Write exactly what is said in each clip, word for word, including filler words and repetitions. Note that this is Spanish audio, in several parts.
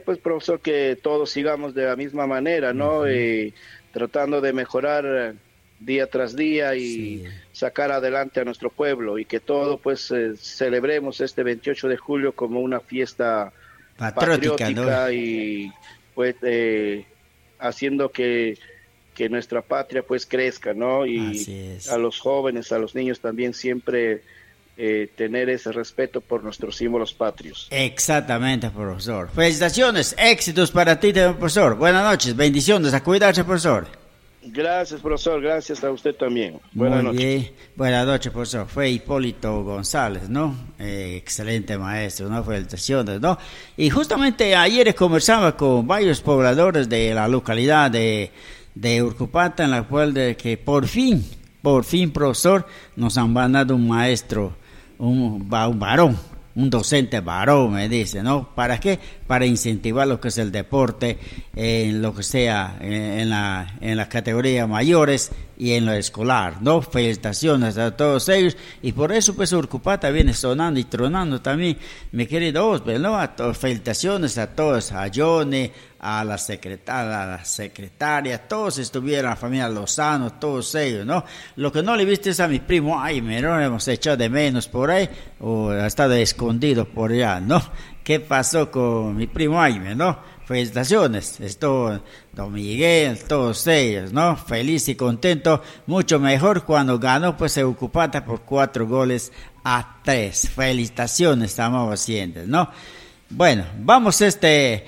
pues, profesor, que todos sigamos de la misma manera, ¿no? Uh-huh. Y tratando de mejorar día tras día y sí. sacar adelante a nuestro pueblo, y que todo, pues, eh, celebremos este veintiocho de julio como una fiesta patriótica, patriótica, ¿no? Y pues eh, haciendo que, que nuestra patria, pues, crezca, ¿no? Y a los jóvenes, a los niños también siempre eh, tener ese respeto por nuestros símbolos patrios. Exactamente, profesor. Felicitaciones, éxitos para ti, profesor. Buenas noches, bendiciones, a cuidarse, profesor. Gracias, profesor, gracias a usted también. Buenas Muy noches. Bien. Buenas noches, profesor. Fue Hipólito González, ¿no? Eh, excelente maestro, ¿no? Felicitaciones, ¿no? Y justamente ayer conversaba con varios pobladores de la localidad de, de Urcupata, en la cual de que por fin, por fin, profesor, nos han mandado un maestro, un, un varón, un docente varón, me dice, ¿no? ¿Para qué? Para incentivar lo que es el deporte, en lo que sea, en, en la en las categorías mayores y en lo escolar, ¿no? Felicitaciones a todos ellos, y por eso pues Urcupata viene sonando y tronando también, mi querido Osber, ¿no? A to- felicitaciones a todos, a Johnny, a la secretaria, a la secretaria, todos estuvieron, la familia Lozano, todos ellos, ¿no? Lo que no le viste es a mi primo, ay, me lo hemos echado de menos por ahí, o ha estado escondido por allá, ¿no? ¿Qué pasó con mi primo Jaime, no? Felicitaciones, esto, don Miguel, todos ellos, ¿no? Feliz y contento, mucho mejor cuando ganó pues Urcupata por cuatro goles a tres. Felicitaciones estamos haciendo, ¿no? Bueno, vamos este...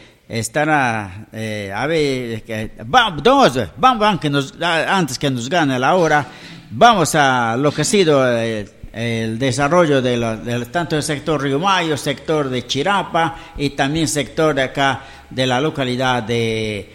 estará eh, a ver que, vamos, vamos, vamos que nos, antes que nos gane la hora, vamos a lo que ha sido eh, el desarrollo de, lo, de tanto el sector Río Mayo, sector de Chirapa y también sector de acá de la localidad de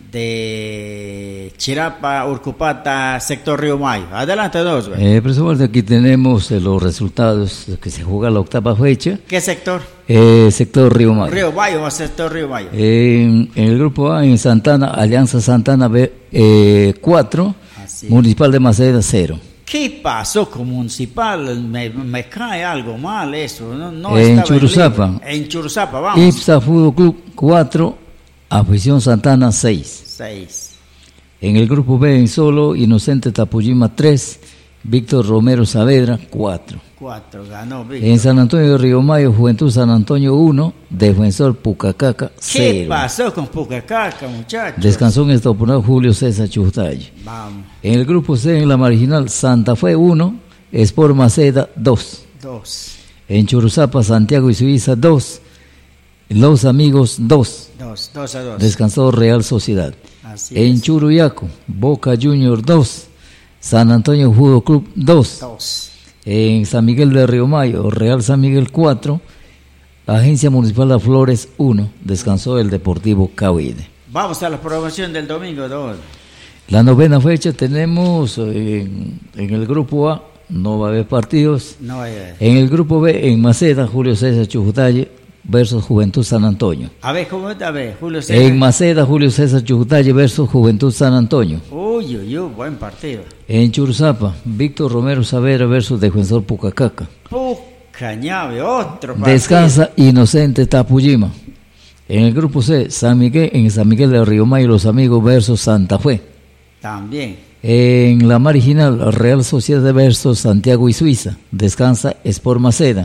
de Chirapa, Urcupata, sector Río Mayo. Adelante, dos. Eh, presupuesto, aquí tenemos eh, los resultados que se juega la octava fecha. ¿Qué sector? Eh, sector Río Mayo. Río Mayo o sector Río Mayo. Eh, en, en el grupo A, en Santana, Alianza Santana B eh, cuatro, Municipal de Maceda cero. ¿Qué pasó con Municipal? Me, me cae algo mal eso. No, no en Churuzapa. En Churuzapa, vamos. Ipsa Fútbol Club cuatro, Afición Santana seis. seis. En el grupo B, en Solo, Inocente Tapujima tres, Víctor Romero Saavedra cuatro. cuatro, ganó Víctor. En San Antonio de Río Mayo, Juventud San Antonio uno, Defensor Pucacaca cero. ¿Qué pasó con Pucacaca, muchachos? Descansó en esta oportunidad Julio César Chutalle. Vamos. En el grupo C, en la marginal, Santa Fe uno, Sport Maceda dos. dos. En Churuzapa, Santiago y Suiza dos. Los Amigos dos. dos, dos a dos. Descansó Real Sociedad. Así en es. Churuyaco, Boca Junior dos. San Antonio Fútbol Club dos. dos. En San Miguel de Río Mayo, Real San Miguel cuatro. Agencia Municipal de Flores uno. Descansó el Deportivo Cavide. Vamos a la programación del domingo, dos. La novena fecha tenemos en, en el grupo A, no va a haber partidos. No hay. En el grupo B, en Maceda, Julio César Chujutalle versus Juventud San Antonio. A ver, ¿cómo está? A ver, Julio César. En Maceda, Julio César Chujutalle versus Juventud San Antonio. Uy, uy, uy, buen partido. En Churuzapa, Víctor Romero Saavedra versus Defensor Pucacaca. Pucañave, otro partido. Descansa Inocente Tapujima. En el grupo C, San Miguel, en San Miguel de Río Mayo, Los Amigos versus Santa Fe. También. En la marginal, Real Sociedad versus Santiago y Suiza. Descansa Sport Maceda.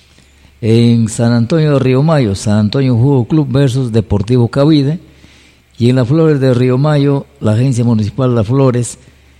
En San Antonio de Río Mayo, San Antonio Fútbol Club versus Deportivo Cavide. Y en las Flores de Río Mayo, la Agencia Municipal de las Flores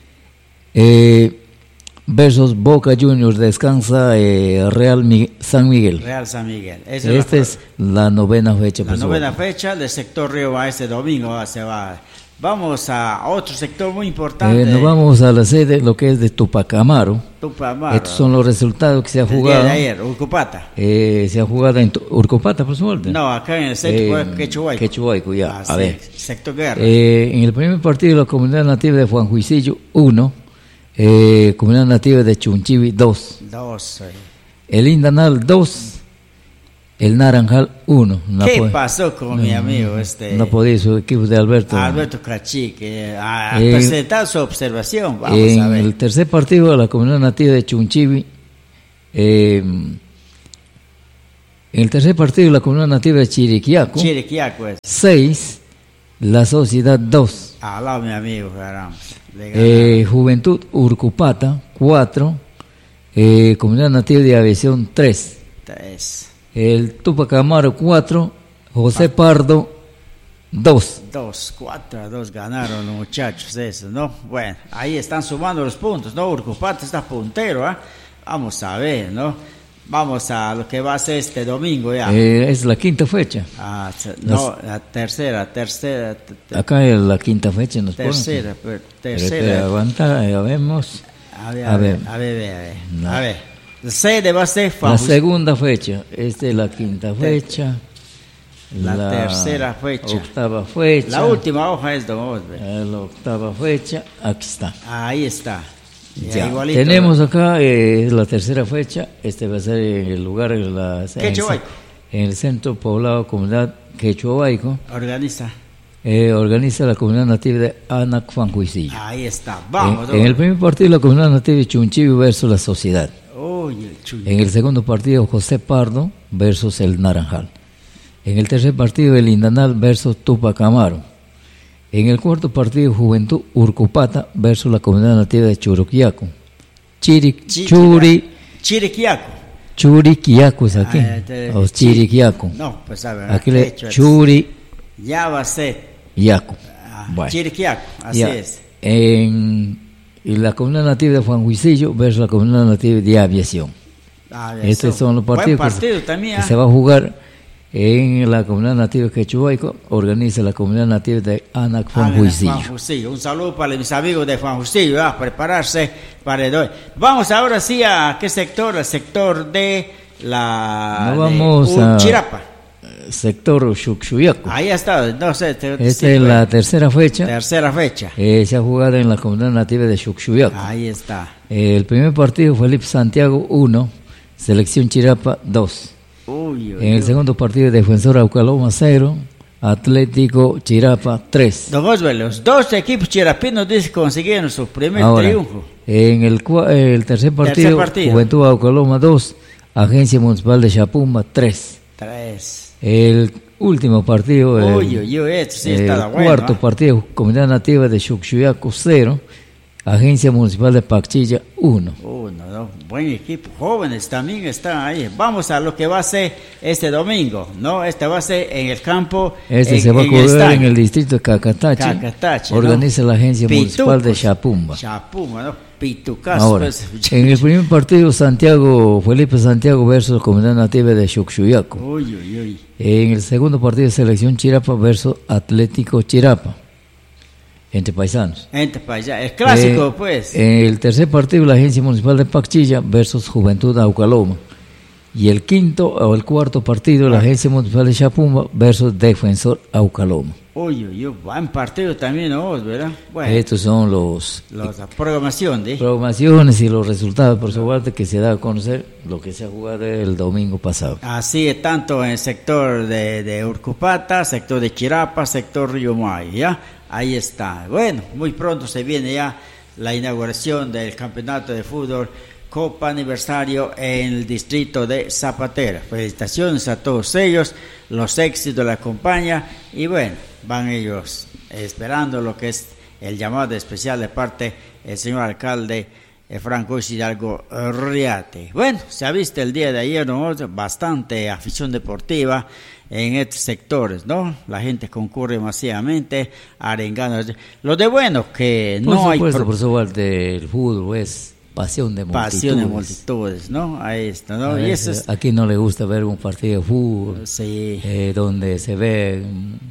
eh, versus Boca Juniors. Descansa eh, Real Mi- San Miguel. Real San Miguel. Esa Esta es la, es la novena fecha. La novena fecha del sector Río va este domingo. Va, se va. Vamos a otro sector muy importante. Eh, nos vamos a la sede, lo que es de Tupac Amaro. Tupac Amaro. Estos son los resultados que se ha el jugado. Día de ayer, Urcupata. Eh, se ha jugado en tu- Urcupata, por suerte. No, acá en el sector eh, Quechuayco. Quechuayco, ya. Ah, a sí, ver. Sector Guerra. Eh, en el primer partido, la comunidad nativa de Juan Juicillo, uno. Eh, comunidad nativa de Chunchivi, dos. Dos. Eh. El Indanal, dos. El Naranjal, uno. No ¿Qué puede, pasó con no, mi amigo este? No podía, su equipo de Alberto. Alberto Cachi, que ha eh, presentado su observación. Vamos en a ver. el tercer partido de la comunidad nativa de Chunchivi, eh, En el tercer partido, la comunidad nativa de Chiriquiaco. Chiriquiaco es. seis, la sociedad dos. Alá, mi amigo, caramba. Eh, Juventud Urcupata, cuatro. Eh, comunidad nativa de Aviación, tres. tres. El Tupac Amaru, cuatro. José Pardo, dos. dos, cuatro a dos ganaron los muchachos, eso, ¿no? Bueno, ahí están sumando los puntos, ¿no? Urcupata está puntero, ¿ah? ¿eh? Vamos a ver, ¿no? Vamos a lo que va a ser este domingo ya. Eh, es la quinta fecha. Ah, no, la tercera, tercera. Ter Acá es la quinta fecha. Nos tercera, pero, tercera. Pero, pero aguanta, ya vemos. A ver, a ver, a ver, a ver. A ver. No. A ver. La sede va a ser La segunda fecha. Esta es la quinta fecha. La, la tercera fecha. Octava fecha. La última hoja es, don Osber. La octava fecha. Aquí está. Ahí está. Ya, igualito, tenemos ¿no? acá eh, la tercera fecha. Este va a ser en el lugar en, la, en, el, en el centro poblado comunidad Quechuabaico. Organiza. Eh, organiza la comunidad nativa de Anac Fanjuicillo. Ahí está, vamos. En, en el primer partido la comunidad nativa de Chunchibi versus la sociedad. Oh, en el segundo partido José Pardo versus el Naranjal. En el tercer partido el Indanal versus Tupac Amaru. En el cuarto partido, Juventud Urcupata versus la comunidad nativa de Churuquiaco. Chiri, Churi, Chiriquiaco. Churiquiaco es aquí. Ah, este, o Chiriquiaco. No, pues a ver. Aquí le Churi. Ya va a ser. Yaco. Ah, bueno. Chiriquiaco, así ya. es. En y la comunidad nativa de Juan Huisillo versus la comunidad nativa de Aviación. Ah, estos son los partidos partido que, también, que se va a jugar. En la comunidad nativa de Quechuaico organiza la comunidad nativa de Anac Juan Huisillo. Un saludo para mis amigos de Juan Huisillo, a prepararse para el hoy. Vamos ahora sí a qué sector, el sector de la no vamos de a Chirapa. Sector Xuxuyaco. Ahí está, no sé. Te, Esta sí, es bueno. La tercera fecha. Tercera fecha. Eh, se ha jugado en la comunidad nativa de Xuxuyaco. Ahí está. Eh, el primer partido Felipe Santiago uno, Selección Chirapa dos. Uy, uy, en el uy. segundo partido, Defensor Aucaloma cero, Atlético Chirapa tres. Don Osvaldo, los dos equipos chirapinos dicen que consiguieron su primer Ahora, triunfo. En el, el tercer, partido, tercer partido, Juventud Aucaloma dos, Agencia Municipal de Chapumba tres. tres. El último partido, uy, el, uy, uy, esto sí el está bueno, cuarto ¿eh? partido, Comunidad Nativa de Xuxuyaco cero, Agencia Municipal de Pacchilla uno. Uno, ¿no? Buen equipo, jóvenes también están ahí. Vamos a lo que va a ser este domingo, ¿no? Este va a ser en el campo. Este en, se va a jugar en el distrito de Cacatache. Cacatache, organiza, ¿no? La Agencia Pitucos, Municipal de Chapumba. Chapumba, ¿no? Pitucazo. Ahora, pues. en el primer partido, Santiago, Felipe Santiago versus la comunidad nativa de Xuxuyaco. Uy, uy, uy. En el segundo partido, Selección Chirapa versus Atlético Chirapa. Entre paisanos. Entre paisanos. Es clásico, eh, pues. En el tercer partido, la Agencia Municipal de Pacchilla versus Juventud Aucaloma. Y el quinto o el cuarto partido, la Agencia Municipal de Chapumba versus Defensor Aucaloma. Uy, uy, uy, buen partido también, ¿no? ¿Verdad? Bueno, estos son los... La programación, ¿eh? Programaciones y los resultados, por su parte, que se da a conocer lo que se ha jugado el domingo pasado. Así es, tanto en el sector de, de Urcupata, sector de Chirapa, sector Río May, ¿ya? Ahí está. Bueno, muy pronto se viene ya la inauguración del campeonato de fútbol Copa Aniversario en el distrito de Zapatera. Felicitaciones a todos ellos, los éxitos la acompañan y bueno, van ellos esperando lo que es el llamado especial de parte del señor alcalde eh, Franco Hidalgo Riate. Bueno, se ha visto el día de ayer, ¿no? Bastante afición deportiva en estos sectores, ¿no? La gente concurre masivamente, arengando. Lo de bueno que por no supuesto, hay... Por por supuesto, el fútbol es pasión de multitudes. Pasión de multitudes, ¿no? Ahí está, ¿no? Y eso es... Aquí no le gusta ver un partido de fútbol, sí. eh, donde se ve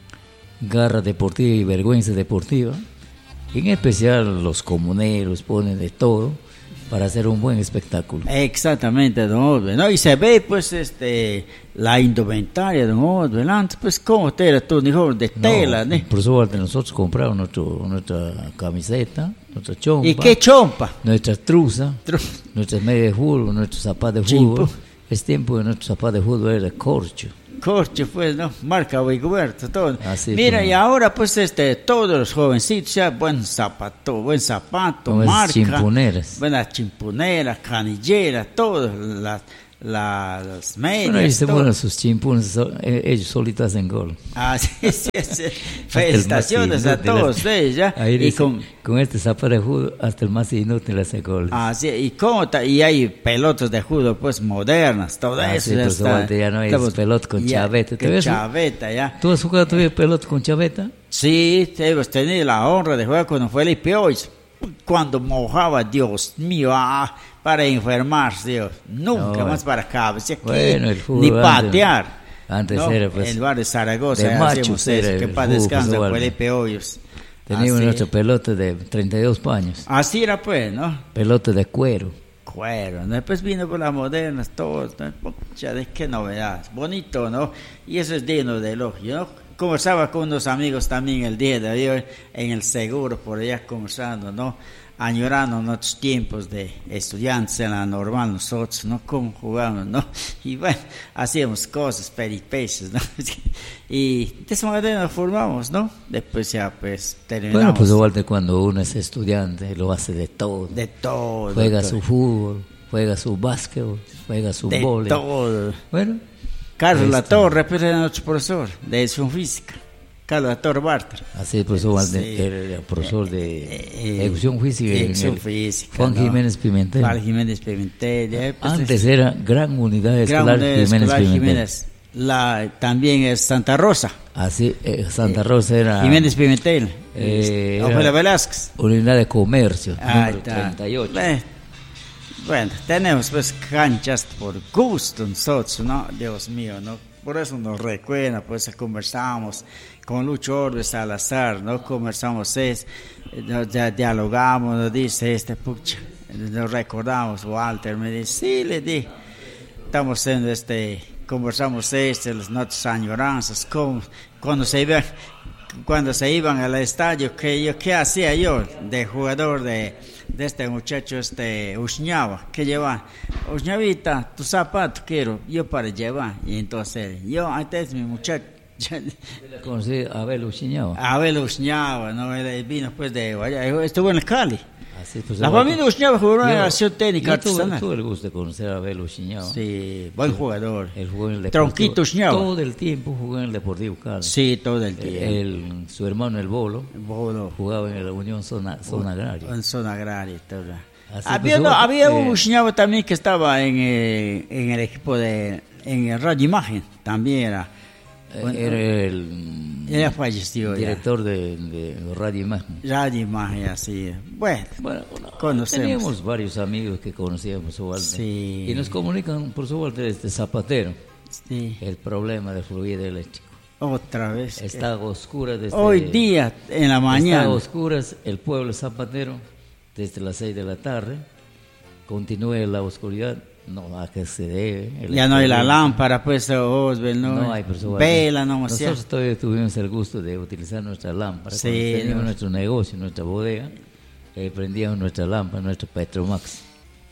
garra deportiva y vergüenza deportiva. En especial los comuneros ponen de todo para hacer un buen espectáculo. Exactamente, don Osvaldo, ¿no? Y se ve, pues, este, la indumentaria, don Osvaldo, antes, pues, ¿cómo te era tú, hijo? De tela, ¿no? Por eso nosotros compramos nuestro, nuestra camiseta, nuestra chompa. ¿Y qué chompa? Nuestra truza, Tru nuestras medias de fútbol, nuestros zapatos de Chimpo. fútbol. Es tiempo de nuestros zapatos de fútbol era de corcho. Corcho, pues, ¿no? Marca Rigoberto, todo. Así Mira, como... y ahora, pues, este, todos los jovencitos, ya, buen zapato, buen zapato, como marca. chimpuneras. Buenas chimpuneras, canilleras, todas las, la, los medios. Bueno, ellos se mueven sus chimpunes, ellos solitos hacen gol. Ah, sí, sí, sí. Felicitaciones a todos ellos, ¿ya? Ahí y dice, con, con este zapata de judo, hasta el más inútil hace gol. Ah, sí, y cómo ta, y hay pelotas de judo, pues, modernas, todo ah, eso. Sí, ya, pues, está, ya no hay pelota con ya, chaveta. ¿Te ves? Chaveta, ya. ¿Tú has jugado todavía pelota con chaveta? Sí, hemos tenido la honra de jugar con Felipe hoy. Cuando mojaba, Dios mío, ah, para enfermarse, Dios, nunca no, más para acá, bueno, el fútbol ni patear. Antes, antes no, era pues el bar de Zaragoza, de machos eso, era que el para fútbol, descansa pues, Felipe Hoyos. Teníamos nuestra pelota de treinta y dos paños. Así era pues, ¿no? Pelota de cuero. Cuero, ¿no? Después vino por las modernas, todo, ¿no? Ya de qué novedad, bonito, ¿no? Y eso es digno de elogio, ¿no? Conversaba con unos amigos también el día de hoy en el seguro, por allá conversando, ¿no? Añorando nuestros tiempos de estudiantes en la normal, nosotros, ¿no? Cómo jugamos, ¿no? Y bueno, hacíamos cosas, peripecias, ¿no? Y de esa manera nos formamos, ¿no? Después ya, pues, terminamos. Bueno, pues igual de cuando uno es estudiante, lo hace de todo. De todo. Juega doctor. su fútbol, juega su básquetbol, juega su de vóley. De todo. Bueno. Carlos Latorre, pues, era nuestro profesor de educación física. Carlos Latorre Bartra. Así, profesor, sí. Era el profesor de eh, educación física. Educación física. Juan ¿no? Jiménez Pimentel. Juan Jiménez Pimentel. Eh, pues Antes es, era Gran Unidad Escolar Gran Jiménez Escolar Pimentel. Jiménez. La, también es Santa Rosa. Así, eh, Santa Rosa era... Jiménez Pimentel. Eh, Ofelia Velázquez. Unidad de Comercio, ah, número treinta y ocho. Eh, bueno, tenemos pues canchas por gusto nosotros, ¿no? Dios mío, ¿no? Por eso nos recuerda, pues conversamos con Lucho Orbe Salazar, ¿no? Conversamos, es, ya dialogamos, nos dice este, pucha, nos recordamos, Walter me dice, sí, le di, estamos haciendo este, conversamos este, las nuestras añoranzas, como, cuando se iban, cuando se iban al estadio, que yo, ¿qué hacía yo de jugador de, de este muchacho, este Ushñava, que lleva, Ushñavita, tu zapato quiero, yo para llevar, y entonces, yo, este es mi muchacho. ¿Conocí a Abel Ushñava? Abel Ushñava, no, él vino pues de allá, estuvo en el Cali. Así, pues, la familia Ushñava jugó en la acción técnica artesanal. Yo tuve el gusto de conocer a Abel Ushñava. Sí, buen jugador. Él jugó en el Tronquito Ushñava. Todo el tiempo jugó en el Deportivo Cali. Sí, todo el tiempo. El, su hermano el Bolo, el Bolo jugaba en la Unión Zona, zona Agraria. En Zona Agraria, todo. Así, había pues, no, había eh, un Ushñava también que estaba en, eh, en el equipo de en el Radio Imagen, también era. Bueno, era el era fallecido director ya. De, de Radio Imagen. Radio Imagen, así. Bueno, bueno no, conocemos. Teníamos varios amigos que conocíamos su Walter. Sí. Y nos comunican por su Walter este Zapatero. Sí. El problema del fluido eléctrico. Otra vez. Está a oscuras desde hoy día, en la mañana. Está a oscuras el pueblo Zapatero desde las seis de la tarde. Continúa la oscuridad. No, a que se debe. Ya no hay la lámpara, pues, Osbel, no, no hay personas. Vela, no, nosotros todavía tuvimos el gusto de utilizar nuestra lámpara. Sí, teníamos no. nuestro negocio, nuestra bodega, eh, prendíamos nuestra lámpara, nuestro Petromax.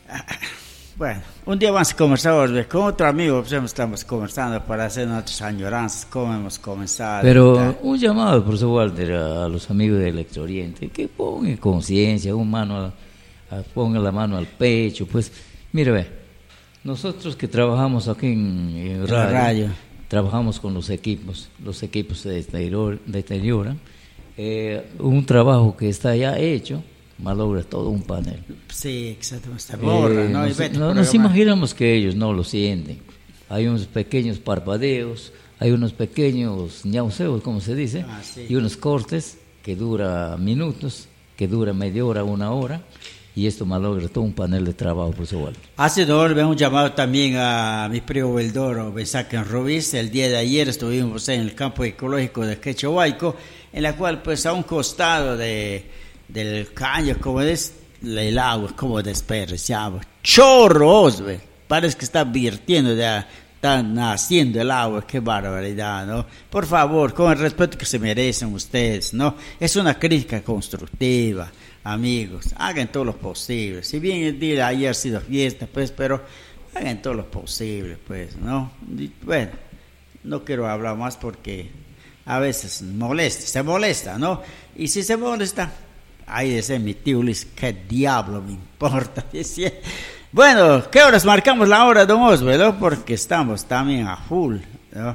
Bueno, un día vamos a conversar, Osbel, con otro amigo, pues estamos conversando para hacer nuestras añoranzas, cómo hemos comenzado. Pero un llamado, profesor Walter, a, a los amigos del Electro Oriente, que pongan conciencia, un mano a, a, pongan la mano al pecho, pues, mire, ve. Nosotros que trabajamos aquí en, en radio, radio, trabajamos con los equipos, los equipos de deteriora, eh, un trabajo que está ya hecho, malogra todo un panel. Sí, exactamente, se borra, eh, ¿no? Nos, no, nos imaginamos que ellos no lo sienten. Hay unos pequeños parpadeos, hay unos pequeños ñauseos, como se dice, ah, sí. Y unos cortes que dura minutos, que dura media hora, una hora. Y esto malogra todo un panel de trabajo, por su Walter. Hace dos horas un llamado también a mi primo Beldoro Besac en Rubis. El día de ayer estuvimos en el campo ecológico de Quechohuayco, en la cual, pues, a un costado de, del caño, como es, el agua, como desperdiciado. Chorros, ve. Parece que está virtiendo, ya está naciendo el agua. Qué barbaridad, ¿no? Por favor, con el respeto que se merecen ustedes, ¿no? Es una crítica constructiva. Amigos, hagan todo lo posible. Si bien el día de ayer ha sido fiesta, pues, pero hagan todo lo posible, pues, ¿no? Y, bueno, no quiero hablar más porque a veces molesta, se molesta, ¿no? Y si se molesta, ahí dice mi tío Luis, ¿qué diablo me importa? Bueno, ¿qué horas marcamos la hora, don Osbe, no? Porque estamos también a full, ¿no?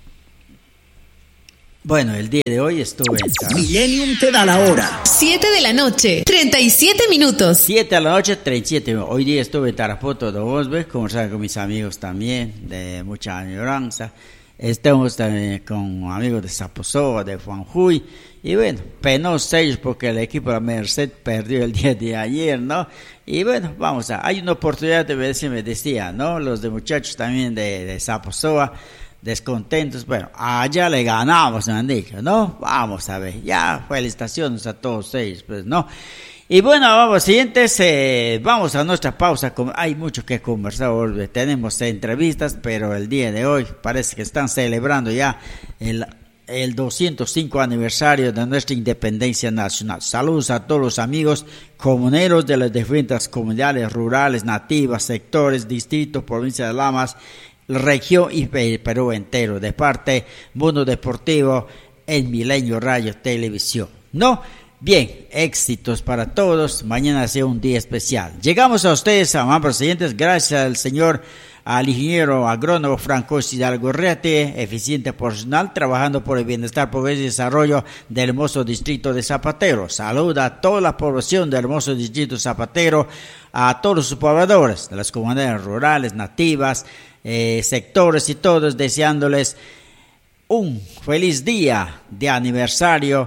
Bueno, el día de hoy estuve en... Millennium te da la hora. siete de la noche, treinta y siete minutos. siete de la noche, treinta y siete. Hoy día estuve en Tarapoto, don Osbe, conversando con mis amigos también, de mucha añoranza. Estamos también con amigos de Zaposoa, de Juanjuy. Y bueno, penosos ellos porque el equipo de la Merced perdió el día de ayer, ¿no? Y bueno, vamos a... Hay una oportunidad de ver si me decía, ¿no? Los de muchachos también de, de Zaposoa, descontentos. Bueno, allá le ganamos, me han dicho, ¿no? Vamos a ver. Ya, felicitaciones a todos ellos, pues, ¿no? Y bueno, vamos, siguientes, eh, vamos a nuestra pausa. Hay mucho que conversar hoy. Tenemos entrevistas, pero el día de hoy parece que están celebrando ya el... el doscientos cinco aniversario de nuestra independencia nacional. Saludos a todos los amigos comuneros de las diferentes comunidades rurales, nativas, sectores, distritos, provincia de Lamas, región y Perú entero. De parte Mundo Deportivo en Milenio Radio Televisión. ¿No? Bien, éxitos para todos. Mañana sea un día especial. Llegamos a ustedes, amables presidentes, gracias al señor al ingeniero agrónomo Franco Hidalgo Reate, eficiente profesional, trabajando por el bienestar, progreso y desarrollo del hermoso distrito de Zapatero. Saluda a toda la población del hermoso distrito de Zapatero, a todos sus pobladores de las comunidades rurales, nativas, eh, sectores y todos, deseándoles un feliz día de aniversario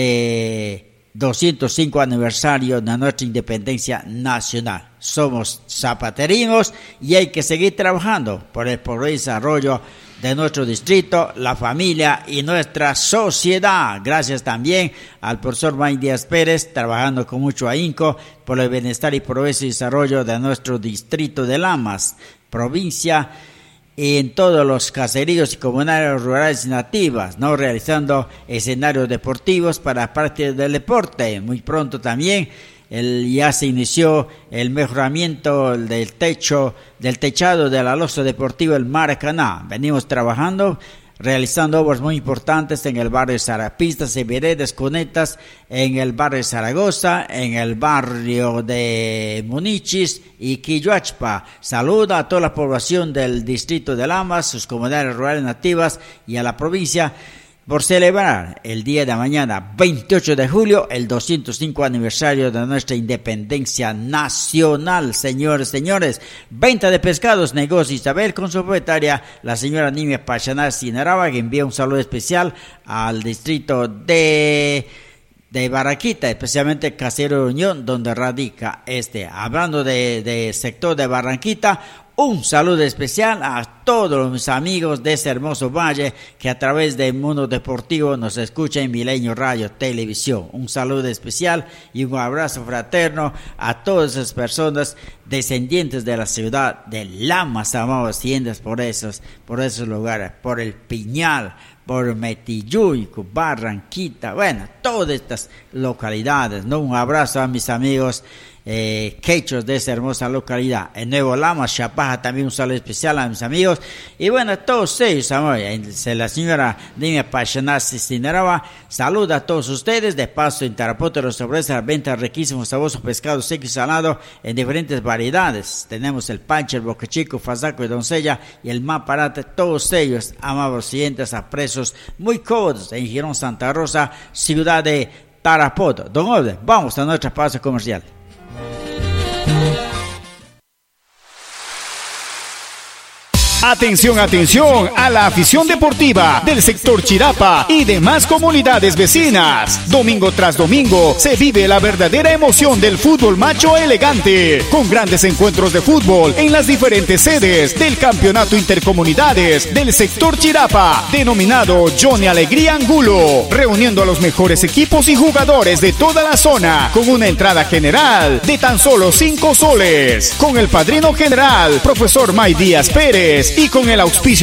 de doscientos cinco aniversario de nuestra independencia nacional. Somos zapaterinos y hay que seguir trabajando por el progreso y desarrollo de nuestro distrito, la familia y nuestra sociedad. Gracias también al profesor May Díaz Pérez, trabajando con mucho ahínco por el bienestar y progreso y desarrollo de nuestro distrito de Lamas, provincia, y en todos los caseríos y comunidades rurales y nativas, no realizando escenarios deportivos para parte del deporte. Muy pronto también el, ya se inició el mejoramiento del techo, del techado de la losa deportiva El Maracaná. Venimos trabajando, realizando obras muy importantes en el barrio Zarapistas y veredas conectas en el barrio Zaragoza, en el barrio de Munichis y Quilloachpa. Saluda a toda la población del distrito de Lamas, sus comunidades rurales nativas y a la provincia por celebrar el día de mañana, veintiocho de julio, el doscientos cinco aniversario de nuestra independencia nacional. Señores, señores, venta de pescados, negocio Isabel con su propietaria, la señora Nimia Pachaná Sinaraba, que envía un saludo especial al distrito de... de Barranquita, especialmente Casero Unión, donde radica este. Hablando de, de sector de Barranquita, un saludo especial a todos mis amigos de ese hermoso valle que a través del Mundo Deportivo nos escucha en Milenio Radio Televisión. Un saludo especial y un abrazo fraterno a todas esas personas descendientes de la ciudad de Lamas, amados haciendas, por esos, por esos lugares, por el Piñal, por Metilluyco, Barranquita, bueno, todas estas localidades, ¿no? Un abrazo a mis amigos eh, quechos de esa hermosa localidad. En Nuevo Lamas, Chapaja, también un saludo especial a mis amigos. Y bueno, a todos ellos, amor, la señora Nimia Pachanasi Sinaraba saluda a todos ustedes. De paso, en Tarapoto los ofrece la venta de riquísimos sabrosos pescados seco y salado en diferentes variedades. Tenemos el pancho, el bocachico, fasaco y doncella y el maparate. Todos ellos, amables clientes, a precios muy cómodos en Girón Santa Rosa, ciudad de Tarapoto. Don Ode, vamos a nuestra pausa comercial. Atención, atención a la afición deportiva del sector Chirapa y demás comunidades vecinas. Domingo tras domingo se vive la verdadera emoción del fútbol macho elegante, con grandes encuentros de fútbol en las diferentes sedes del campeonato intercomunidades del sector Chirapa, denominado Johnny Alegría Angulo, reuniendo a los mejores equipos y jugadores de toda la zona, con una entrada general de tan solo cinco soles, con el padrino general, profesor May Díaz Pérez, y con el auspicio